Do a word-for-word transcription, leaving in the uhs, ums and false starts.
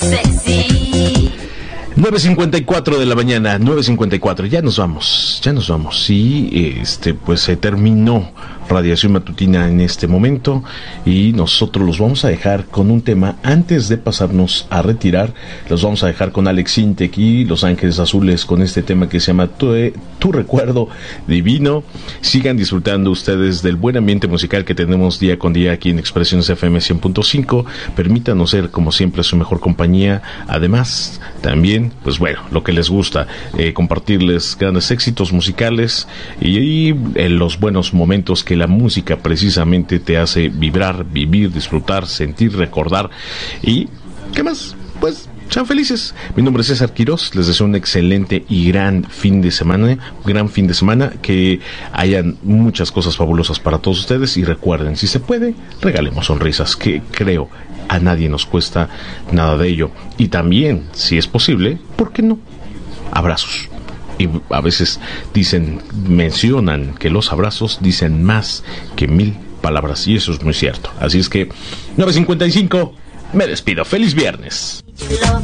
nueve cincuenta y cuatro de la mañana, nueve cincuenta y cuatro, ya nos vamos, ya nos vamos. Sí, este, pues se terminó Radiación Matutina en este momento y nosotros los vamos a dejar con un tema. Antes de pasarnos a retirar, los vamos a dejar con Alex Sintek y Los Ángeles Azules con este tema que se llama Tu, tu Recuerdo Divino. Sigan disfrutando ustedes del buen ambiente musical que tenemos día con día aquí en Expresiones F M cien punto cinco. Permítanos ser, como siempre, su mejor compañía. Además, también, pues bueno, lo que les gusta, eh, compartirles grandes éxitos musicales y, y eh, los buenos momentos que la música precisamente te hace vibrar, vivir, disfrutar, sentir, recordar. Y, ¿qué más? Pues, sean felices. Mi nombre es César Quirós, les deseo un excelente y gran fin de semana, gran fin de semana, que hayan muchas cosas fabulosas para todos ustedes y recuerden, si se puede, regalemos sonrisas, que creo a nadie nos cuesta nada de ello. Y también, si es posible, ¿por qué no? Abrazos. Y a veces dicen, mencionan que los abrazos dicen más que mil palabras, y eso es muy cierto. Así es que, nueve cincuenta y cinco, me despido. ¡Feliz viernes! Love